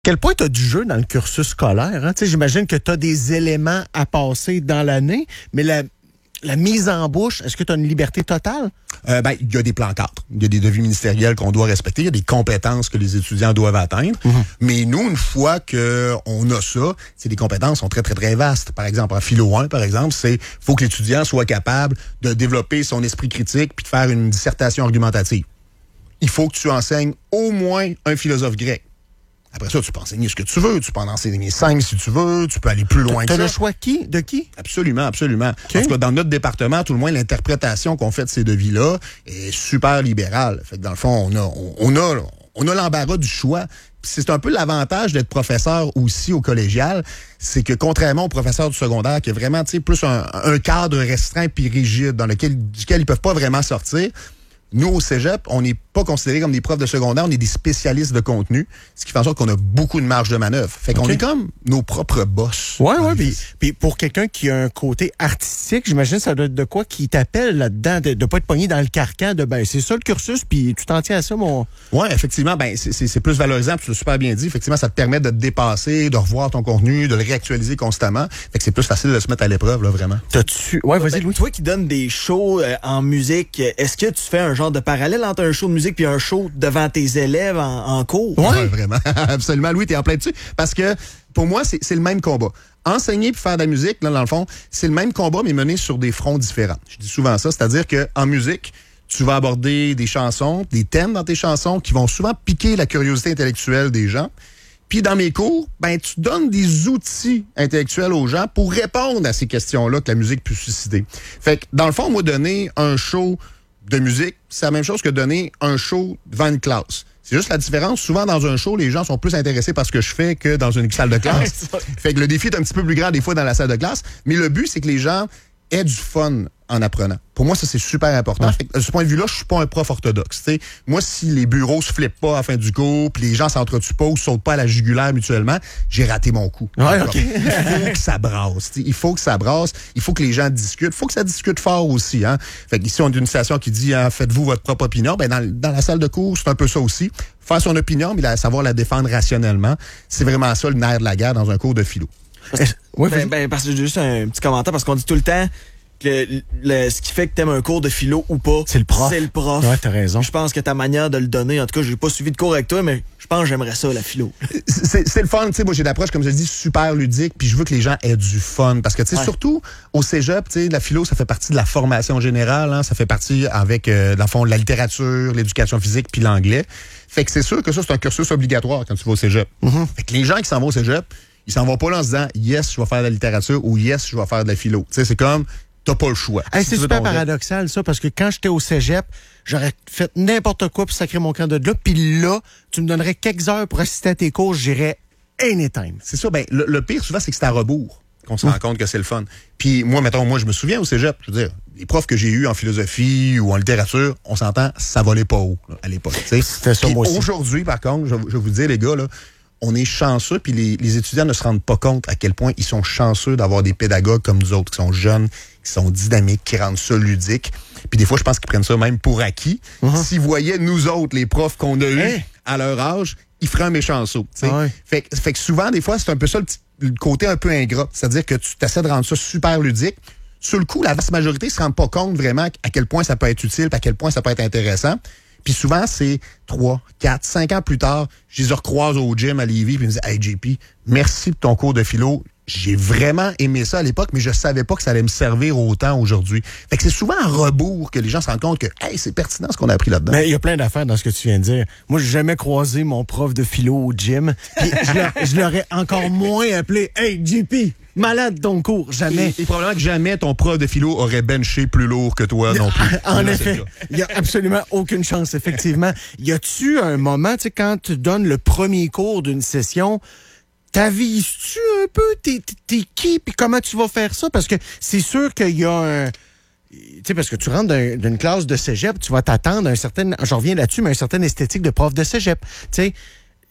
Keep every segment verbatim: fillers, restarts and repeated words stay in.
Quel point tu as du jeu dans le cursus scolaire? Hein? J'imagine que tu as des éléments à passer dans l'année, mais la, la mise en bouche, est-ce que tu as une liberté totale? Euh, ben, il y a des plans cadres. Il y a des devis ministériels qu'on doit respecter. Il y a des compétences que les étudiants doivent atteindre. Mm-hmm. Mais nous, une fois qu'on a ça, c'est des compétences sont très, très, très vastes. Par exemple, en philo un, par exemple, c'est faut que l'étudiant soit capable de développer son esprit critique puis de faire une dissertation argumentative. Il faut que tu enseignes au moins un philosophe grec. Après ça, tu peux enseigner ce que tu veux. Tu peux en enseigner cinq si tu veux. Tu peux aller plus loin que ça. Tu as le choix qui? De qui? Absolument, absolument. Okay. En tout cas, dans notre département, tout le moins, l'interprétation qu'on fait de ces devis-là est super libérale. Fait que dans le fond, on a, on, on a, on a l'embarras du choix. Puis c'est un peu l'avantage d'être professeur aussi au collégial, c'est que contrairement aux professeurs du secondaire, qui est vraiment, tu sais, plus un, un cadre restreint puis rigide dans lequel, duquel ils peuvent pas vraiment sortir. Nous, au cégep, on n'est pas considérés comme des profs de secondaire, on est des spécialistes de contenu, ce qui fait en sorte qu'on a beaucoup de marge de manœuvre. Fait qu'on okay. est comme nos propres boss. Oui, oui, puis, puis pour quelqu'un qui a un côté artistique, j'imagine ça doit être de quoi qui t'appelle là-dedans, de ne pas être pogné dans le carcan de, ben c'est ça le cursus, puis tu t'en tiens à ça, mon... Oui, effectivement, ben c'est, c'est, c'est plus valorisant, puis tu l'as super bien dit. Effectivement, ça te permet de te dépasser, de revoir ton contenu, de le réactualiser constamment. Fait que c'est plus facile de se mettre à l'épreuve, là, vraiment. T'as-tu... Ouais, vas-y, ben, Louis. Toi qui donnes des shows euh, en musique, est-ce que tu fais un genre de parallèle entre un show de musique puis un show devant tes élèves en, en cours? Oui, ouais, vraiment. Absolument. Louis, t'es en plein dessus. Parce que, pour moi, c'est, c'est le même combat. Enseigner puis faire de la musique, là, dans le fond, c'est le même combat, mais mené sur des fronts différents. Je dis souvent ça, c'est-à-dire qu'en musique, tu vas aborder des chansons, des thèmes dans tes chansons qui vont souvent piquer la curiosité intellectuelle des gens. Puis dans mes cours, ben tu donnes des outils intellectuels aux gens pour répondre à ces questions-là que la musique peut susciter. Fait que, dans le fond, moi, donner un show de musique, c'est la même chose que donner un show devant une classe. C'est juste la différence. Souvent, dans un show, les gens sont plus intéressés par ce que je fais que dans une salle de classe. Fait que le défi est un petit peu plus grand des fois dans la salle de classe. Mais le but, c'est que les gens aient du fun en apprenant. Pour moi, ça, c'est super important. Ouais. Fait que, de ce point de vue-là, je suis pas un prof orthodoxe. T'sais. Moi, si les bureaux se flippent pas à la fin du cours, puis les gens s'entretuent pas ou sautent pas à la jugulaire mutuellement, j'ai raté mon coup. Ouais, okay. Il faut que ça brasse. T'sais. Il faut que ça brasse. Il faut que les gens discutent. Il faut que ça discute fort aussi. Hein. Fait que ici, on a une station qui dit hein, faites-vous votre propre opinion. Ben, dans, dans la salle de cours, c'est un peu ça aussi. Faire son opinion, mais la, savoir la défendre rationnellement. C'est vraiment ça le nerf de la guerre dans un cours de philo. Parce, ouais, ben, ben, parce que j'ai juste un petit commentaire, parce qu'on dit tout le temps que le, ce qui fait que t'aimes un cours de philo ou pas, c'est le prof. C'est le prof. Ouais, t'as raison. Je pense que ta manière de le donner, en tout cas, j'ai pas suivi de cours avec toi, mais je pense que j'aimerais ça, la philo. C'est, c'est le fun, tu sais, moi j'ai l'approche, comme je le dis, super ludique, puis je veux que les gens aient du fun. Parce que, tu sais, ouais. surtout au cégep, tu sais, la philo, ça fait partie de la formation générale, hein, ça fait partie avec, euh, dans le fond, la littérature, l'éducation physique, puis l'anglais. Fait que c'est sûr que ça, c'est un cursus obligatoire quand tu vas au cégep. Mm-hmm. Fait que les gens qui s'en vont au cégep, ils s'en vont pas là en se disant, yes, je vais faire de la littérature, ou yes, je vais faire de la philo. Tu sais, c'est comme, t'as pas le choix. Hey, c'est super paradoxal, ça, parce que quand j'étais au cégep, j'aurais fait n'importe quoi pour sacrer mon camp de là. Puis là, tu me donnerais quelques heures pour assister à tes cours, j'irais anytime. C'est ça. Ben, le, le pire, souvent, c'est que c'est à rebours qu'on se rend compte que c'est le fun. Puis moi, mettons, moi, je me souviens au cégep, je veux dire, les profs que j'ai eus en philosophie ou en littérature, on s'entend, ça volait pas haut là, à l'époque. C'était ça, moi aussi. Aujourd'hui, par contre, je, je vous dis, les gars, là, on est chanceux, puis les, les étudiants ne se rendent pas compte à quel point ils sont chanceux d'avoir des pédagogues comme nous autres, qui sont jeunes, qui sont dynamiques, qui rendent ça ludique. Puis des fois, je pense qu'ils prennent ça même pour acquis. Uh-huh. S'ils voyaient nous autres, les profs qu'on a eus hey. à leur âge, ils feraient un méchant saut. Ah ouais. fait, fait que souvent, des fois, c'est un peu ça le, petit, le côté un peu ingrat. C'est-à-dire que tu essaies de rendre ça super ludique. Sur le coup, la vaste majorité ne se rend pas compte vraiment à quel point ça peut être utile, à quel point ça peut être intéressant. Puis souvent, c'est trois, quatre, cinq ans plus tard, je les recroise au gym à Lévis, puis ils me disent « Hey, J P, merci pour ton cours de philo. J'ai vraiment aimé ça à l'époque, mais je savais pas que ça allait me servir autant aujourd'hui. » Fait que c'est souvent à rebours que les gens se rendent compte que « Hey, c'est pertinent ce qu'on a appris là-dedans. » Mais il y a plein d'affaires dans ce que tu viens de dire. Moi, j'ai jamais croisé mon prof de philo au gym. Puis je, je l'aurais encore moins appelé « Hey, J P, malade ton cours. » Jamais. Et, et probablement que jamais ton prof de philo aurait benché plus lourd que toi non plus. En effet. Il n'y a absolument aucune chance, effectivement. Y a-tu un moment, tu sais, quand tu donnes le premier cours d'une session, t'avises-tu un peu t'es, t'es qui puis comment tu vas faire ça? Parce que c'est sûr qu'il y a un... Tu sais, parce que tu rentres d'un, d'une classe de cégep, tu vas t'attendre à un certain... J'en reviens là-dessus, mais un certain esthétique de prof de cégep. Tu sais,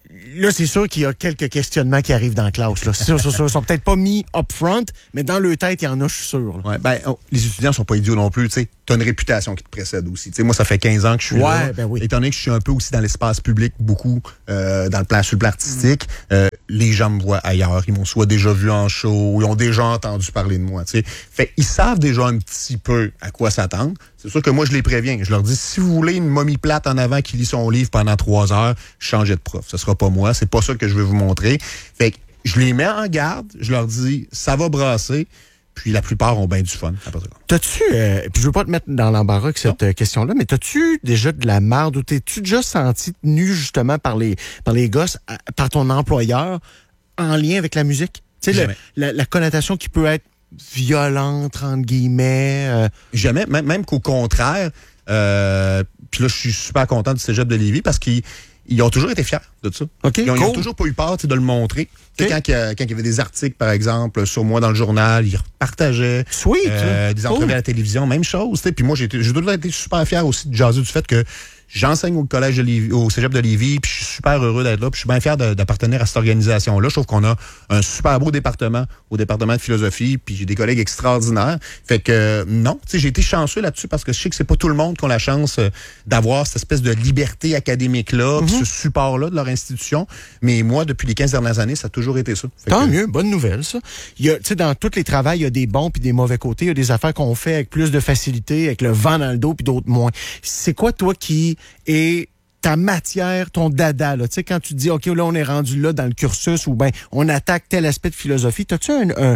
là, c'est sûr qu'il y a quelques questionnements qui arrivent dans la classe. Là. C'est sûr, c'est sûr. Ils sont peut-être pas mis up front, mais dans leur tête, il y en a, je suis sûr. Là. Ouais, ben, oh, les étudiants sont pas idiots non plus. Tu as une réputation qui te précède aussi. T'sais, moi, ça fait quinze ans que je suis ouais, là. Ben oui. Étant donné que je suis un peu aussi dans l'espace public, beaucoup euh, dans le plan sur le plan artistique, mm. euh, les gens me voient ailleurs. Ils m'ont soit déjà vu en show, ils ont déjà entendu parler de moi. T'sais. Fait ils savent déjà un petit peu à quoi s'attendre. C'est sûr que moi, je les préviens. Je leur dis, si vous voulez une momie plate en avant qui lit son livre pendant trois heures, changez de prof. Ce sera pas moi. C'est pas ça que je vais vous montrer. Fait que je les mets en garde. Je leur dis, ça va brasser. Puis la plupart ont bien du fun. T'as-tu, euh, puis je veux pas te mettre dans l'embarras avec cette euh, question-là, mais t'as-tu déjà de la marde ou t'es-tu déjà senti tenu justement par les, par les gosses, à, par ton employeur, en lien avec la musique? Tu sais, la, la connotation qui peut être violente, entre guillemets. Euh... Jamais, même, même qu'au contraire. Euh, puis là, je suis super content du Cégep de Lévis parce qu'ils ils ont toujours été fiers de ça. Okay, ils, ont, cool. ils ont toujours pas eu peur de le montrer. Okay. Quand, il y a, quand il y avait des articles, par exemple, sur moi dans le journal, ils partageaient. Sweet, euh, des entrevues cool. à la télévision, même chose. Puis moi, j'ai, j'ai toujours été super fier aussi de jaser du fait que j'enseigne au collège de Lévis, au Cégep de Lévis, puis je suis super heureux d'être là, puis je suis bien fier de, d'appartenir à cette organisation-là. Je trouve qu'on a un super beau département, au département de philosophie, puis j'ai des collègues extraordinaires. Fait que non, tu sais, j'ai été chanceux là-dessus parce que je sais que c'est pas tout le monde qui a la chance d'avoir cette espèce de liberté académique-là, mm-hmm. puis ce support-là de leur institution. Mais moi, depuis les quinze dernières années, ça a toujours été ça. Fait Tant que... mieux, bonne nouvelle, ça. Il y a, tu sais, dans tous les travails, il y a des bons puis des mauvais côtés. Il y a des affaires qu'on fait avec plus de facilité, avec le vent dans le dos, puis d'autres moins. C'est quoi, toi, qui est ta matière, ton dada, là, tu sais, quand tu te dis, OK, là, on est rendu là dans le cursus ou ben on attaque tel aspect de philosophie, t'as-tu un, un,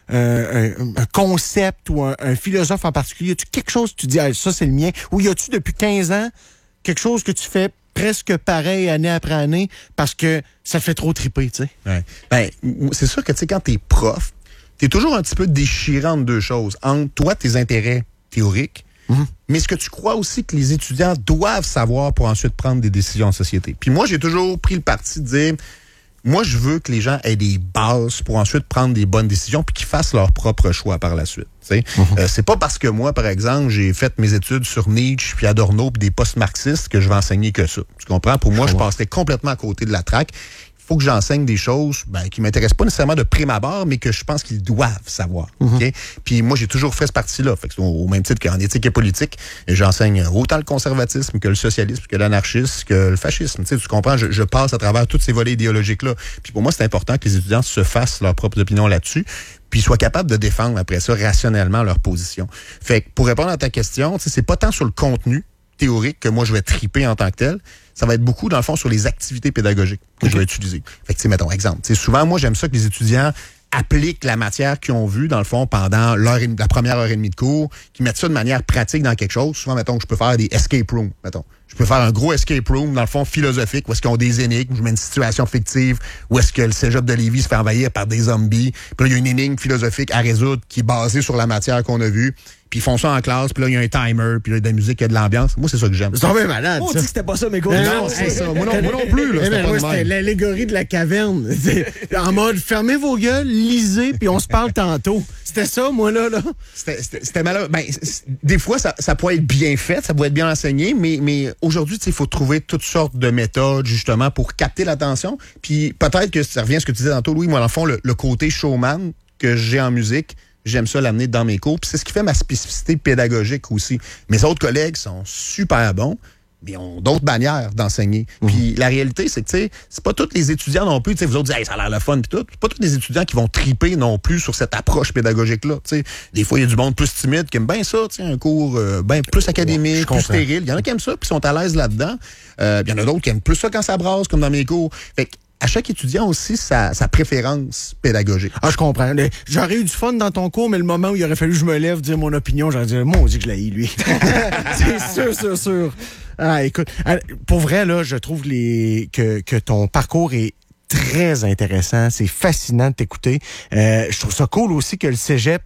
un, un concept ou un, un philosophe en particulier? As-tu quelque chose que tu dis, ah, ça, c'est le mien? Ou y a-tu depuis quinze ans quelque chose que tu fais presque pareil année après année parce que ça te fait trop triper, tu sais? Ouais. Ben, c'est sûr que, tu sais, quand t'es prof, t'es toujours un petit peu déchirant de deux choses. Entre toi, tes intérêts théoriques, Mm-hmm. mais ce que tu crois aussi que les étudiants doivent savoir pour ensuite prendre des décisions en société. Puis moi, j'ai toujours pris le parti de dire, moi, je veux que les gens aient des bases pour ensuite prendre des bonnes décisions puis qu'ils fassent leur propre choix par la suite. Mm-hmm. Euh, c'est pas parce que moi, par exemple, j'ai fait mes études sur Nietzsche puis Adorno puis des post-marxistes que je vais enseigner que ça. Tu comprends? Pour moi, je passerais complètement à côté de la traque. Il faut que j'enseigne des choses ben, qui m'intéressent pas nécessairement de prime abord, mais que je pense qu'ils doivent savoir. Mm-hmm. Okay? Puis moi, j'ai toujours fait ce parti-là. Fait que au, au même titre qu'en éthique et politique, j'enseigne autant le conservatisme que le socialisme, que l'anarchisme, que le fascisme. Tu sais, tu comprends? Je, je passe à travers tous ces volets idéologiques-là. Puis pour moi, c'est important que les étudiants se fassent leurs propres opinions là-dessus, puis soient capables de défendre après ça rationnellement leur position. Fait que pour répondre à ta question, c'est pas tant sur le contenu théorique que moi je vais triper en tant que tel. Ça va être beaucoup, dans le fond, sur les activités pédagogiques que okay. je vais utiliser. Fait que, tu sais, mettons, exemple. T'sais, souvent, moi, j'aime ça que les étudiants appliquent la matière qu'ils ont vue, dans le fond, pendant l'heure et, la première heure et demie de cours, qu'ils mettent ça de manière pratique dans quelque chose. Souvent, mettons, je peux faire des escape rooms, mettons. Je peux faire un gros escape room, dans le fond, philosophique, où est-ce qu'ils ont des énigmes, je mets une situation fictive, où est-ce que le Cégep de Lévis se fait envahir par des zombies. Puis là, il y a une énigme philosophique à résoudre qui est basée sur la matière qu'on a vue. Puis ils font ça en classe, puis là, il y a un timer, puis là, il y a de la musique, il y a de l'ambiance. Moi, c'est ça que j'aime. C'est bien malade, On ça. dit que c'était pas ça, mes gars. Non, non c'est ça. Moi non, moi non plus, là. C'était, moi, c'était l'allégorie de la caverne. En mode, fermez vos gueules, lisez, puis on se parle tantôt. C'était ça, moi, là, là. C'était, c'était, c'était malheureux. Ben, des fois, ça, ça pourrait être bien fait, ça pourrait être bien enseigné, mais, mais aujourd'hui, tu sais, il faut trouver toutes sortes de méthodes, justement, pour capter l'attention. Puis peut-être que ça revient à ce que tu disais tantôt, Louis, moi, dans le fond, le, le côté showman que j'ai en musique, j'aime ça l'amener dans mes cours. Puis c'est ce qui fait ma spécificité pédagogique aussi. Mes autres collègues sont super bons, mais ils ont d'autres manières d'enseigner. Mmh. Puis la réalité, c'est que, tu sais, c'est pas tous les étudiants non plus. Tu sais, vous autres dites, hey, ça a l'air le fun, puis tout. C'est pas tous les étudiants qui vont triper non plus sur cette approche pédagogique-là. Tu sais, des fois, il y a du monde plus timide qui aime bien ça, tu sais, un cours euh, bien plus académique, plus stérile. Il y en a qui aiment ça, puis sont à l'aise là-dedans. Euh, il y en a d'autres qui aiment plus ça quand ça brasse, comme dans mes cours. Fait que, à chaque étudiant aussi, sa, sa préférence pédagogique. Ah, je comprends. J'aurais eu du fun dans ton cours, mais le moment où il aurait fallu que je me lève, dire mon opinion, j'aurais dit, moi, on dit que je l'ai, lui. C'est sûr, sûr, sûr. Ah, écoute, pour vrai, là, je trouve les, que, que ton parcours est très intéressant. C'est fascinant de t'écouter. Euh, je trouve ça cool aussi que le cégep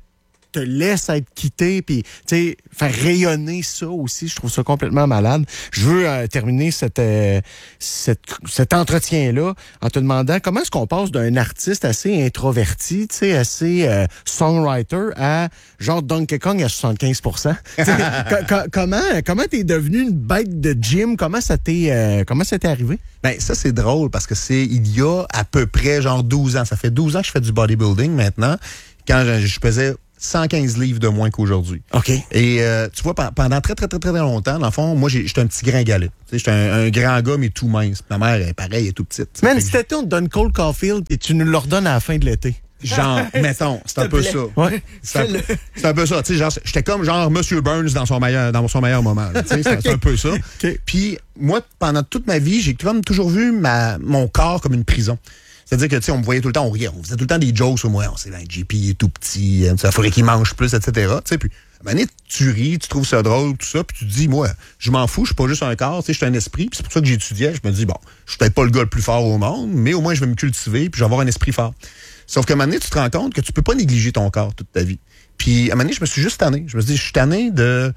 te laisse être quitté, puis tu sais, faire rayonner ça aussi, je trouve ça complètement malade. Je veux euh, terminer cette, euh, cette, cet entretien-là en te demandant comment est-ce qu'on passe d'un artiste assez introverti, tu sais, assez euh, songwriter, à genre Donkey Kong à soixante-quinze pour cent. co- co- comment comment t'es devenu une bête de gym? Comment ça t'est euh, comment ça t'est arrivé? Ben, ça, c'est drôle parce que c'est il y a à peu près genre douze ans. Ça fait douze ans que je fais du bodybuilding maintenant. Quand je, je pesais cent quinze livres de moins qu'aujourd'hui. OK. Et euh, tu vois, pendant très, très, très, très longtemps, dans le fond, moi, j'étais un petit gringalet. Tu sais, j'étais un, un grand gars, mais tout mince. Ma mère, elle, pareil, elle est tout petite. Man, cet été, on te donne Cole Caulfield et tu nous le redonnes à la fin de l'été. Genre, mettons, c'est un peu ça. Ouais. C'est un, c'est un peu ça. Tu sais, genre, j'étais comme genre Monsieur Burns dans son meilleur, dans son meilleur moment. Tu sais, c'est, c'est un peu ça. Okay. Puis, moi, pendant toute ma vie, j'ai comme toujours vu ma, mon corps comme une prison. C'est-à-dire que, tu sais, on me voyait tout le temps, on riait, on faisait tout le temps des jokes sur moi. On sait, ben, J P est tout petit, il faudrait qu'il mange plus, et cetera. Tu sais, puis, à un moment donné, tu ris, tu trouves ça drôle, tout ça, puis tu te dis, moi, je m'en fous, je suis pas juste un corps, tu sais, je suis un esprit, puis c'est pour ça que j'étudiais. Je me dis, bon, je suis peut-être pas le gars le plus fort au monde, mais au moins, je vais me cultiver, puis je vais avoir un esprit fort. Sauf qu'à un moment donné, tu te rends compte que tu peux pas négliger ton corps toute ta vie. Puis, à un moment donné, je me suis juste tanné. Je me suis dit, je suis tanné de...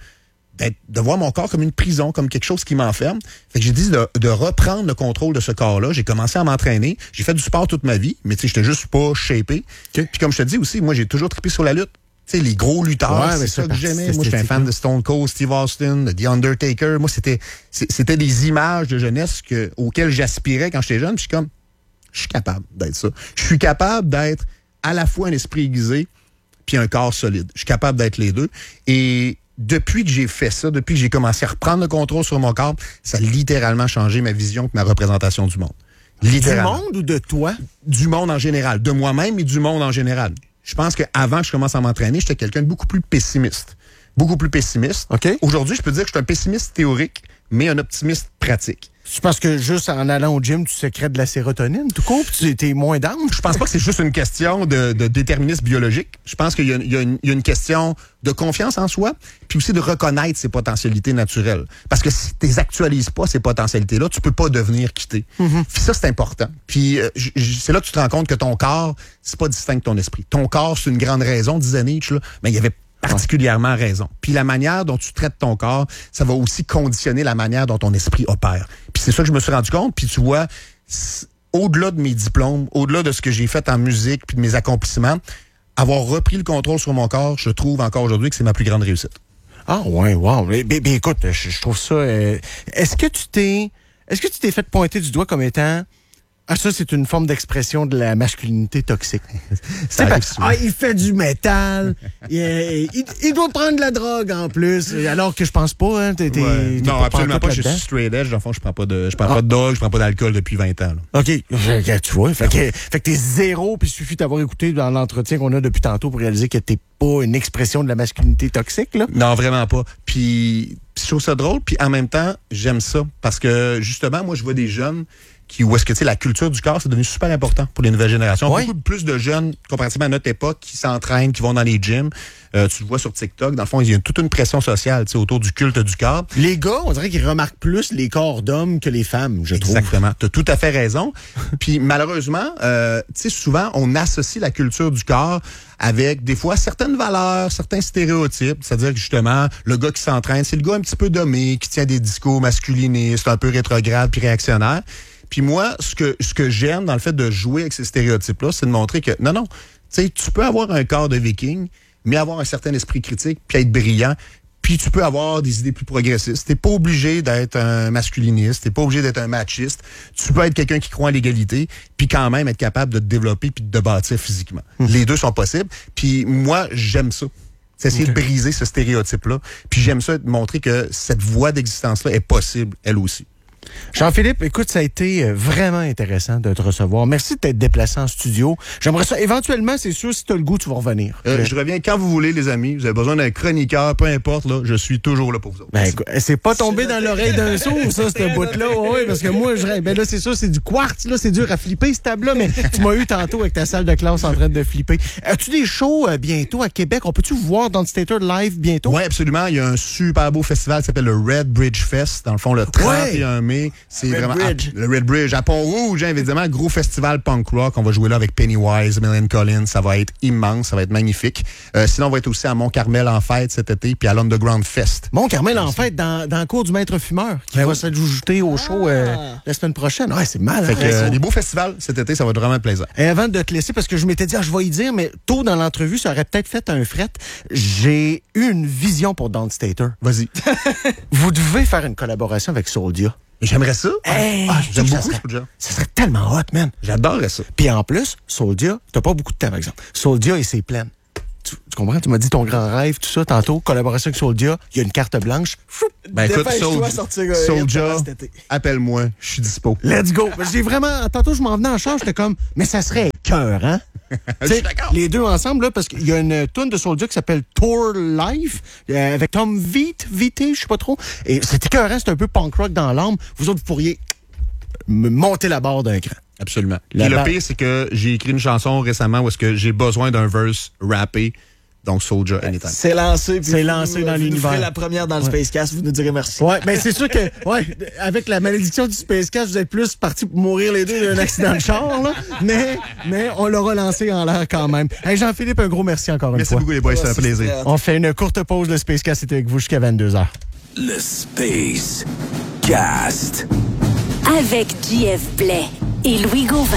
de voir mon corps comme une prison, comme quelque chose qui m'enferme. Fait que j'ai dit de, de reprendre le contrôle de ce corps-là. J'ai commencé à m'entraîner. J'ai fait du sport toute ma vie, mais tu sais, j'étais juste pas shapé. Okay. Puis comme je te dis aussi, moi, j'ai toujours trippé sur la lutte. Tu sais, les gros lutteurs, ouais, c'est ça que j'aimais. Moi, j'étais un hein. fan de Stone Cold, Steve Austin, de The Undertaker. Moi, c'était c'était des images de jeunesse que, auxquelles j'aspirais quand j'étais jeune. Puis je suis comme, je suis capable d'être ça. Je suis capable d'être à la fois un esprit aiguisé puis un corps solide. Je suis capable d'être les deux. Et depuis que j'ai fait ça, depuis que j'ai commencé à reprendre le contrôle sur mon corps, ça a littéralement changé ma vision et ma représentation du monde. Littéralement. Du monde ou de toi? Du monde en général. De moi-même et du monde en général. Je pense qu'avant que je commence à m'entraîner, j'étais quelqu'un de beaucoup plus pessimiste. Beaucoup plus pessimiste. Okay. Aujourd'hui, je peux dire que je suis un pessimiste théorique, mais un optimiste pratique. Tu penses que juste en allant au gym, tu sécrètes de la sérotonine, tout court, puis tu es moins down? Je pense pas que c'est juste une question de, de déterminisme biologique. Je pense qu'il y a, il y a, une, il y a une question de confiance en soi, puis aussi de reconnaître ses potentialités naturelles. Parce que si tu actualises pas ces potentialités-là, tu peux pas devenir quitté. Mm-hmm. Puis ça, c'est important. Puis euh, j- j- c'est là que tu te rends compte que ton corps, c'est pas distinct de ton esprit. Ton corps, c'est une grande raison, disait Nietzsche, là, mais il y avait particulièrement raison. Puis la manière dont tu traites ton corps, ça va aussi conditionner la manière dont ton esprit opère. Puis c'est ça que je me suis rendu compte. Puis tu vois, au-delà de mes diplômes, au-delà de ce que j'ai fait en musique puis de mes accomplissements, avoir repris le contrôle sur mon corps, je trouve encore aujourd'hui que c'est ma plus grande réussite. Ah ouais, wow. Mais, mais, mais écoute, je, je trouve ça... Euh, est-ce que tu t'es... Est-ce que tu t'es fait pointer du doigt comme étant... Ah, ça, c'est une forme d'expression de la masculinité toxique. C'est pas, ah, il fait du métal. il, il, il doit prendre de la drogue en plus. Alors que je pense pas, hein. T'es, t'es, ouais. t'es non, pas absolument pas. Je là-dedans. suis straight edge. Dans le fond, je prends pas de, je prends ah. pas de drogue, je prends pas d'alcool depuis vingt ans. Là. OK. Tu vois. Fait que, fait que t'es zéro, puis il suffit d'avoir écouté dans l'entretien qu'on a depuis tantôt pour réaliser que t'es pas une expression de la masculinité toxique, là. Non, vraiment pas. Puis, je trouve ça drôle, puis en même temps, j'aime ça. Parce que, justement, moi, je vois des jeunes qui, où est-ce que, tu sais, la culture du corps, c'est devenu super important pour les nouvelles générations. Ouais. Beaucoup plus de jeunes, comparativement à notre époque, qui s'entraînent, qui vont dans les gyms. Euh, tu le vois sur TikTok, dans le fond, il y a toute une pression sociale, tu sais, autour du culte du corps. Les gars, on dirait qu'ils remarquent plus les corps d'hommes que les femmes, je trouve. Exactement. Tu as tout à fait raison. Puis, malheureusement, euh, tu sais, souvent, on associe la culture du corps avec, des fois, certaines valeurs, certains stéréotypes. C'est-à-dire que, justement, le gars qui s'entraîne, c'est le gars un petit peu dommé, qui tient des discours masculinistes, un peu rétrograde puis réactionnaire. Puis moi, ce que ce que j'aime dans le fait de jouer avec ces stéréotypes-là, c'est de montrer que, non, non, tu sais, tu peux avoir un corps de viking, mais avoir un certain esprit critique, puis être brillant, puis tu peux avoir des idées plus progressistes. T'es pas obligé d'être un masculiniste, t'es pas obligé d'être un machiste. Tu peux être quelqu'un qui croit en l'égalité, puis quand même être capable de te développer puis de te bâtir physiquement. Mmh. Les deux sont possibles. Puis moi, j'aime ça. C'est essayer okay. de briser ce stéréotype-là. Puis j'aime ça, de montrer que cette voie d'existence-là est possible, elle aussi. Jean-Philippe, écoute, ça a été vraiment intéressant de te recevoir. Merci de t'être déplacé en studio. J'aimerais ça. Éventuellement, c'est sûr, si tu as le goût, tu vas revenir. Euh, je reviens quand vous voulez, les amis. Vous avez besoin d'un chroniqueur, peu importe, là, je suis toujours là pour vous autres. Ben, écoute, c'est pas tombé dans l'oreille d'un sourd, ça, ce bout-là. Oui, parce que moi, je ben là, c'est sûr, c'est du quartz, là, c'est dur à flipper, cette table-là, mais tu m'as eu tantôt avec ta salle de classe en train de flipper. As-tu des shows euh, bientôt à Québec? On peut-tu vous voir dans le Stater Live bientôt? Oui, absolument. Il y a un super beau festival qui s'appelle le Red Bridge Fest, dans le fond, le trente et un mai. allumé. C'est Red vraiment Bridge. à- le Red Bridge. À Pont-Rouge, hein, évidemment, gros festival punk rock. On va jouer là avec Pennywise, Millen Collins. Ça va être immense, ça va être magnifique. Euh, sinon, on va être aussi à Mont-Carmel en fête cet été, puis à l'Underground Fest. Bon, Carmel, en fait, dans, dans le cours du Maître Fumeur, qui Ben va oui. s'ajouter au show euh, la semaine prochaine. Ouais, c'est mal. Fait hein? que euh, des beaux festivals cet été, ça va être vraiment plaisir. Et avant de te laisser, parce que je m'étais dit, ah, je vais y dire, mais tôt dans l'entrevue, ça aurait peut-être fait un fret. J'ai eu une vision pour Downstater. Vas-y. Vous devez faire une collaboration avec Soulja. J'aimerais ça. Hey, ah, j'aime ça beaucoup serait- Soulja. Ça serait tellement hot, man. J'adorerais ça. Puis en plus, Soulja, t'as pas beaucoup de temps, par exemple. Soulja et ses plaines. Tu, tu comprends? Tu m'as dit ton grand rêve, tout ça, tantôt. Collaboration avec Soulja, il y a une carte blanche. Fou! Ben écoute, Dépêche-toi Soul- à sortir un hit Soulja, pendant cet été. appelle-moi, je suis dispo. Let's go! J'ai vraiment. Tantôt, je m'en venais en charge, j'étais comme, mais ça serait cœur, hein? Je Tu suis sais, d'accord. les deux ensemble, là, parce qu'il y a une tune de Soulja qui s'appelle Tour Life, euh, avec Tom Vite, Vite, je sais pas trop. Et c'est écœurant, c'est un peu punk rock dans l'âme. Vous autres, vous pourriez me monter la barre d'un cran. Absolument. La Et le ba- pire, c'est que j'ai écrit une chanson récemment où est-ce que j'ai besoin d'un verse rappé. Donc, Soulja, anytime. C'est lancé. puis C'est vous- lancé dans vous nous l'univers. ferez la première dans le Ouais. Spacecast, vous nous direz merci. Ouais, mais c'est sûr que, ouais, avec la malédiction du Spacecast, vous êtes plus partis pour mourir les deux d'un accident de char, là. Mais, mais on l'aura lancé en l'air quand même. Hey, Jean-Philippe, un gros merci encore une Merci fois. beaucoup, les boys, ça fait c'est plaisir. très- On fait une courte pause. Le Spacecast est avec vous jusqu'à vingt-deux heures. Le Space Cast. Avec J F Blais et Louis Gauvin.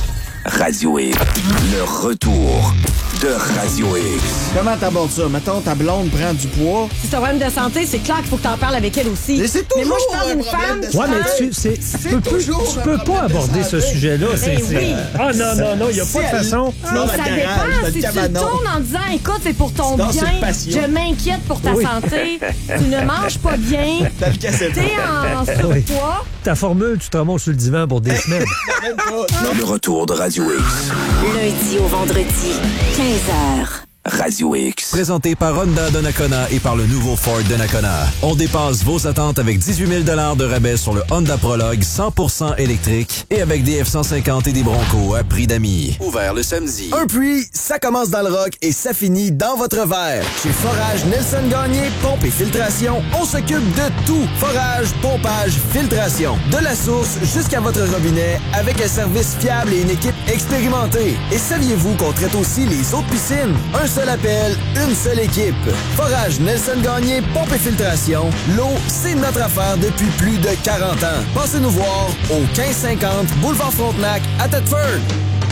Radio X. Le retour de Radio X. Comment t'abordes ça? Mettons, ta blonde prend du poids. Si c'est un problème de santé, c'est clair qu'il faut que t'en parles avec elle aussi. Mais c'est Mais moi, je toujours parle un d'une problème femme. de qui Ouais, mais parle- tu, c'est, tu peux, plus- toujours tu un peux problème pas de aborder ce santé. sujet-là. C'est, Ben c'est- oui. Ah non, non, non, il n'y a Si pas de elle- façon. Mais Non, dans ça le garage, dépend. dans le Si tu cabanon. tournes en disant, écoute, c'est pour ton C'est dans bien, une passion. je m'inquiète pour ta Oui. santé, tu ne manges pas bien, T'as le cassette. t'es en surpoids. Ta formule, tu te remontes sur le divan pour des semaines. Même pas. Le retour de Radio X. Lundi au vendredi, quinze heures. Radio X. Présenté par Honda Donnacona et par le nouveau Ford Donnacona. On dépasse vos attentes avec dix-huit mille dollars de rabais sur le Honda Prologue cent pour cent électrique et avec des F cent cinquante et des Broncos à prix d'amis. Ouvert le samedi. Un puits, ça commence dans le rock et ça finit dans votre verre. Chez Forage Nelson Gagné, pompe et filtration, on s'occupe de tout. Forage, pompage, filtration. De la source jusqu'à votre robinet avec un service fiable et une équipe expérimentée. Et saviez-vous qu'on traite aussi les autres piscines? Un seul appel, une seule équipe. Forage Nelson Gagné, pompe et filtration. L'eau, c'est notre affaire depuis plus de quarante ans. Passez nous voir au quinze cinquante Boulevard Frontenac à Thetford.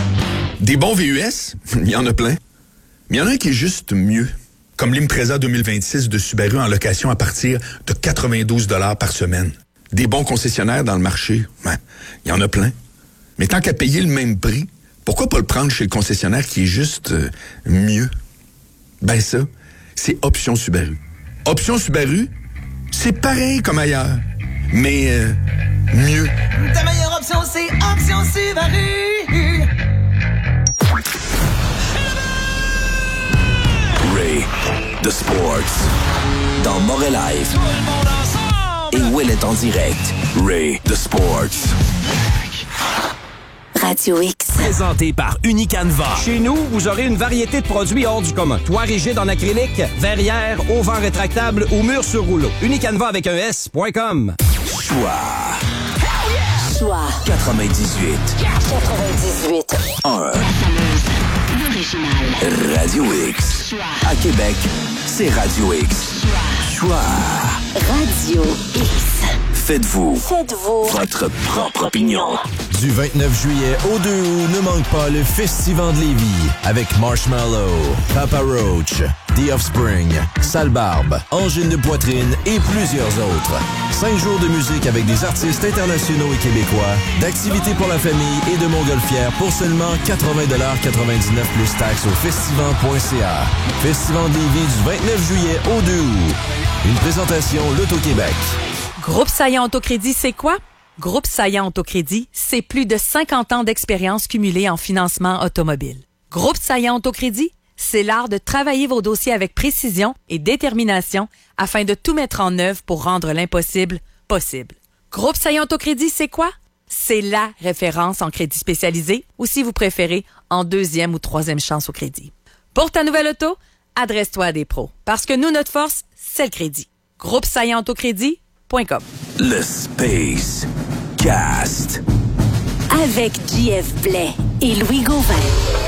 Des bons V U S, il y en a plein. Mais il y en a un qui est juste mieux. Comme l'Impreza deux mille vingt-six de Subaru en location à partir de quatre-vingt-douze dollars par semaine. Des bons concessionnaires dans le marché, ben, il y en a plein. Mais tant qu'à payer le même prix, pourquoi pas le prendre chez le concessionnaire qui est juste euh, mieux? Ben ça, c'est Option Subaru. Option Subaru, c'est pareil comme ailleurs, mais euh, mieux. Ta meilleure option, c'est Option Subaru. Ray, The Sports. Dans Morel Live. Et Will est en direct. Ray, The Sports. Radio X. Présenté par Unicanva. Chez nous, vous aurez une variété de produits hors du commun. Toit rigide en acrylique, verrière, auvent rétractable ou mur sur rouleau. Unicanva avec un S point com. Choix Choix quatre-vingt-dix-huit quatre-vingt-dix-huit. un. L'original. Radio X. À Québec, c'est Radio X. Choix. Radio X. Faites-vous Faites-vous votre propre opinion. Du vingt-neuf juillet au deux août, ne manque pas le Festival de Lévis avec Marshmallow, Papa Roach, The Offspring, Sale Barbe, Angine de Poitrine et plusieurs autres. Cinq jours de musique avec des artistes internationaux et québécois, d'activités pour la famille et de montgolfières pour seulement quatre-vingts dollars quatre-vingt-dix-neuf plus taxes au festival point c a. Festival de Lévis du vingt-neuf juillet au deux août. Une présentation L'Auto-Québec. Groupe Saillant Autocrédit, c'est quoi? Groupe Saillant Autocrédit, c'est plus de cinquante ans d'expérience cumulée en financement automobile. Groupe Saillant Autocrédit, c'est l'art de travailler vos dossiers avec précision et détermination afin de tout mettre en œuvre pour rendre l'impossible possible. Groupe Saillant Autocrédit, c'est quoi? C'est la référence en crédit spécialisé ou, si vous préférez, en deuxième ou troisième chance au crédit. Pour ta nouvelle auto, adresse-toi à des pros. Parce que nous, notre force, c'est le crédit. Groupe Saillant Autocrédit point com. Le Space Cast. Avec J F Blais et Louis Gauvin.